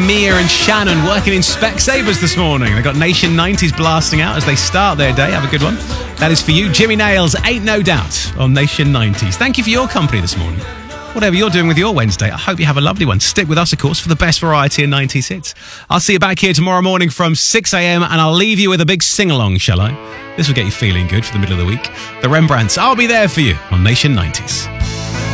Mia and Shannon working in Specsavers this morning. They've got Nation 90s blasting out as they start their day. Have a good one. That is for you. Jimmy Nails, Ain't No Doubt on Nation 90s. Thank you for your company this morning. Whatever you're doing with your Wednesday, I hope you have a lovely one. Stick with us, of course, for the best variety in 90s hits. I'll see you back here tomorrow morning from 6 a.m. and I'll leave you with a big sing-along, shall I? This will get you feeling good for the middle of the week. The Rembrandts, I'll be there for you on Nation 90s.